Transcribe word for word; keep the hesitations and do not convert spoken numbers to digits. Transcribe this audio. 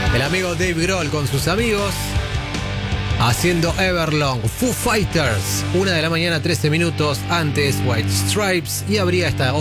El amigo Dave Grohl con sus amigos haciendo Everlong. Foo Fighters, una de la mañana, trece minutos. Antes White Stripes y habría esta